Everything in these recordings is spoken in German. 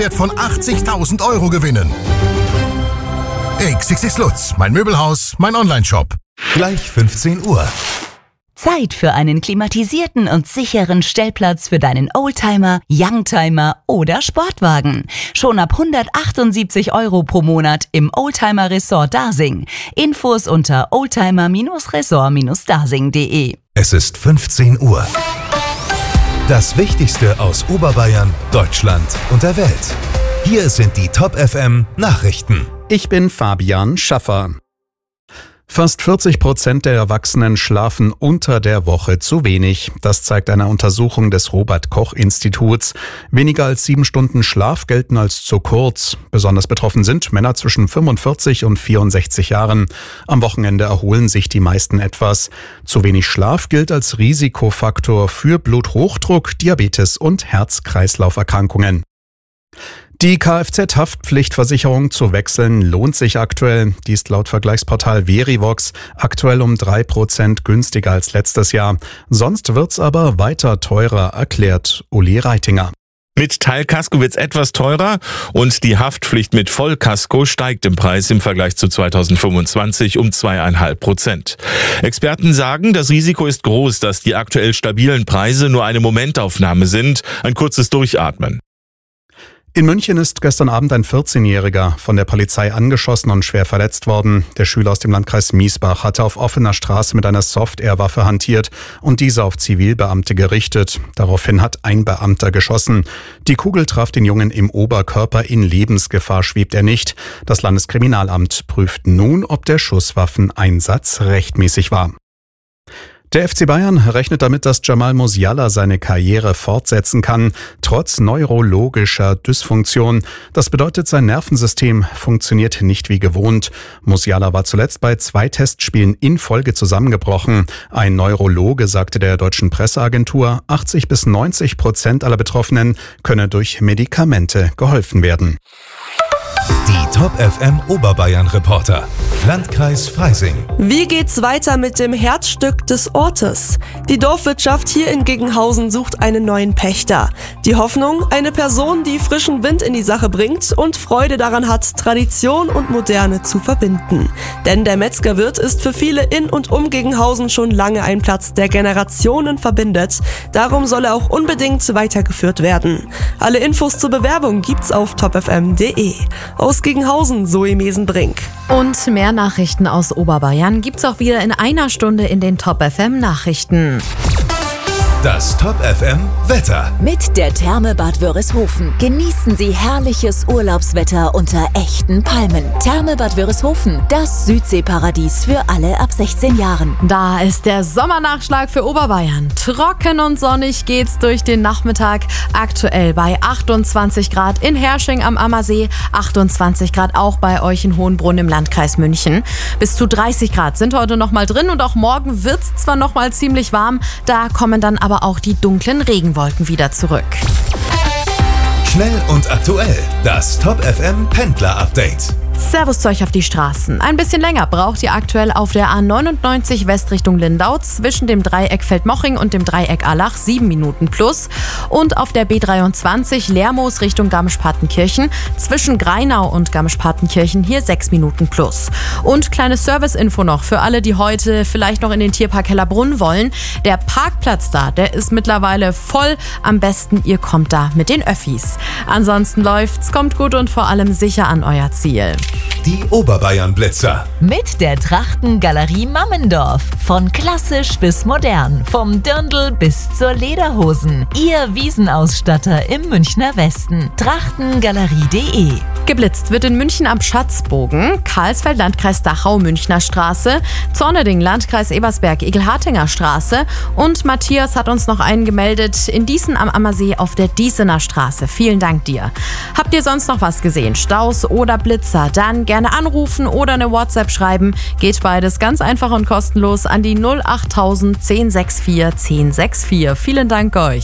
Wert von 80.000 € gewinnen. XXX Lutz, mein Möbelhaus, mein Onlineshop. Gleich 15 Uhr. Zeit für einen klimatisierten und sicheren Stellplatz für deinen Oldtimer, Youngtimer oder Sportwagen. Schon ab 178 € pro Monat im Oldtimer Resort Dasing. Infos unter oldtimer-resort-dasing.de. Es ist 15 Uhr. Das Wichtigste aus Oberbayern, Deutschland und der Welt. Hier sind die Top FM Nachrichten. Ich bin Fabian Schaffer. Fast 40% der Erwachsenen schlafen unter der Woche zu wenig. Das zeigt eine Untersuchung des Robert-Koch-Instituts. Weniger als 7 Stunden Schlaf gelten als zu kurz. Besonders betroffen sind Männer zwischen 45 und 64 Jahren. Am Wochenende erholen sich die meisten etwas. Zu wenig Schlaf gilt als Risikofaktor für Bluthochdruck, Diabetes und Herz-Kreislauf-Erkrankungen. Die Kfz-Haftpflichtversicherung zu wechseln lohnt sich aktuell. Die ist laut Vergleichsportal Verivox aktuell um 3% günstiger als letztes Jahr. Sonst wird's aber weiter teurer, erklärt Uli Reitinger. Mit Teilkasko wird's etwas teurer und die Haftpflicht mit Vollkasko steigt im Preis im Vergleich zu 2025 um 2,5%. Experten sagen, das Risiko ist groß, dass die aktuell stabilen Preise nur eine Momentaufnahme sind, ein kurzes Durchatmen. In München ist gestern Abend ein 14-Jähriger von der Polizei angeschossen und schwer verletzt worden. Der Schüler aus dem Landkreis Miesbach hatte auf offener Straße mit einer Soft-Air-Waffe hantiert und diese auf Zivilbeamte gerichtet. Daraufhin hat ein Beamter geschossen. Die Kugel traf den Jungen im Oberkörper, in Lebensgefahr schwebt er nicht. Das Landeskriminalamt prüft nun, ob der Schusswaffeneinsatz rechtmäßig war. Der FC Bayern rechnet damit, dass Jamal Musiala seine Karriere fortsetzen kann, trotz neurologischer Dysfunktion. Das bedeutet, sein Nervensystem funktioniert nicht wie gewohnt. Musiala war zuletzt bei 2 Testspielen in Folge zusammengebrochen. Ein Neurologe sagte der deutschen Presseagentur, 80-90% aller Betroffenen könne durch Medikamente geholfen werden. Die Top FM Oberbayern Reporter. Landkreis Freising. Wie geht's weiter mit dem Herzstück des Ortes? Die Dorfwirtschaft hier in Giggenhausen sucht einen neuen Pächter. Die Hoffnung, eine Person, die frischen Wind in die Sache bringt und Freude daran hat, Tradition und Moderne zu verbinden. Denn der Metzgerwirt ist für viele in und um Giggenhausen schon lange ein Platz, der Generationen verbindet. Darum soll er auch unbedingt weitergeführt werden. Alle Infos zur Bewerbung gibt's auf topfm.de. Aus Giggenhausen, Zoe Mesenbrink. Und mehr Nachrichten aus Oberbayern gibt's auch wieder in einer Stunde in den Top FM Nachrichten. Das Top FM Wetter. Mit der Therme Bad Wörishofen genießen Sie herrliches Urlaubswetter unter echten Palmen. Therme Bad Wörishofen, das Südseeparadies für alle ab 16 Jahren. Da ist der Sommernachschlag für Oberbayern. Trocken und sonnig geht's durch den Nachmittag. Aktuell bei 28 Grad in Hersching am Ammersee, 28 Grad auch bei euch in Hohenbrunn im Landkreis München. Bis zu 30 Grad sind heute noch mal drin und auch morgen wird's zwar noch mal ziemlich warm, da kommen dann aber auch die dunklen Regenwolken wieder zurück. Schnell und aktuell. Das Top FM Pendler Update. Servus zu euch auf die Straßen. Ein bisschen länger braucht ihr aktuell auf der A99 West Richtung Lindau zwischen dem Dreieck Feldmoching und dem Dreieck Allach 7 Minuten plus. Und auf der B23 Lermoos Richtung Garmisch-Partenkirchen zwischen Greinau und Garmisch-Partenkirchen hier 6 Minuten plus. Und kleine Service-Info noch für alle, die heute vielleicht noch in den Tierpark Hellerbrunn wollen. Der Parkplatz da, der ist mittlerweile voll. Am besten, ihr kommt da mit den Öffis. Ansonsten läuft's, kommt gut und vor allem sicher an euer Ziel. Die Oberbayern Blitzer. Mit der Trachtengalerie Mammendorf. Von klassisch bis modern. Vom Dirndl bis zur Lederhosen. Ihr Wiesenausstatter im Münchner Westen. Trachtengalerie.de. Geblitzt wird in München am Schatzbogen, Karlsfeld Landkreis Dachau Münchner Straße, Zorneding Landkreis Ebersberg Egelhartinger Straße und Matthias hat uns noch einen gemeldet in Dießen am Ammersee auf der Diesener Straße. Vielen Dank dir. Habt ihr sonst noch was gesehen? Staus oder Blitzer? Dann gerne anrufen oder eine WhatsApp schreiben. Geht beides ganz einfach und kostenlos an die 08000 1064 1064. Vielen Dank euch.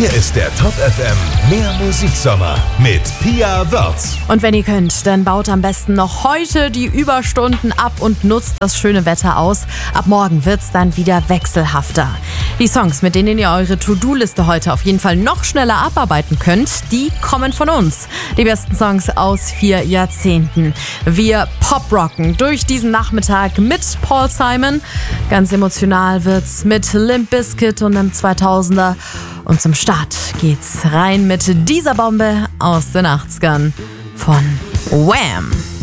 Hier ist der Top FM Mehr Musiksommer mit Pia Wörz. Und wenn ihr könnt, dann baut am besten noch heute die Überstunden ab und nutzt das schöne Wetter aus. Ab morgen wird's dann wieder wechselhafter. Die Songs, mit denen ihr eure To-Do-Liste heute auf jeden Fall noch schneller abarbeiten könnt, die kommen von uns. Die besten Songs aus 4 Jahrzehnten. Wir poprocken durch diesen Nachmittag mit Paul Simon. Ganz emotional wird's mit Limp Bizkit und einem 2000er. Und zum Start geht's rein mit dieser Bombe aus den 80ern von Wham!